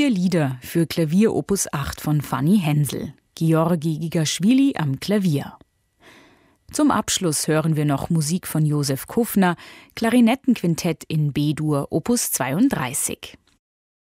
4 Lieder für Klavier Opus 8 von Fanny Hensel. Georgi Gigaschwili am Klavier. Zum Abschluss hören wir noch Musik von Josef Kufner, Klarinettenquintett in B-Dur Opus 32.